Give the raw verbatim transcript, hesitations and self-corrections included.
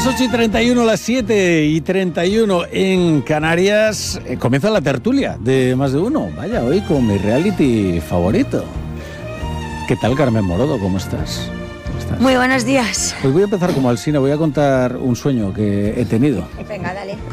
ocho y treinta y uno, las siete y treinta y uno en Canarias. Eh, comienza la tertulia de Más de Uno. Vaya, hoy con mi reality favorito. ¿Qué tal, Carmen Morodo? ¿Cómo estás? ¿Cómo estás? Muy buenos días. Pues voy a empezar como Alsina, voy a contar un sueño que he tenido. Venga, dale.